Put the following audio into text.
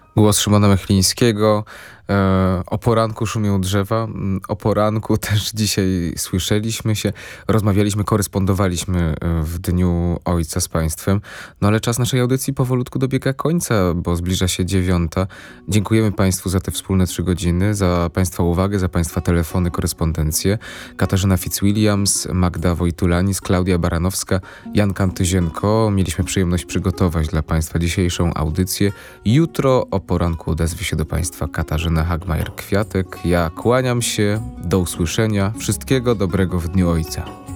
Głos Szymona Mechlińskiego. O poranku szumią drzewa. O poranku też dzisiaj słyszeliśmy się, rozmawialiśmy, korespondowaliśmy w Dniu Ojca z Państwem. No ale czas naszej audycji powolutku dobiega końca, bo zbliża się 9:00. Dziękujemy Państwu za te wspólne 3 godziny, za Państwa uwagę, za Państwa telefony, korespondencje. Katarzyna Fitzwilliams, Magda Wojtulanis, Klaudia Baranowska, Jan Kantyzienko. Mieliśmy przyjemność przygotować dla Państwa dzisiejszą audycję. Jutro o poranku odezwie się do Państwa Katarzyna Hagmajer-Kwiatek. Ja kłaniam się. Do usłyszenia. Wszystkiego dobrego w Dniu Ojca.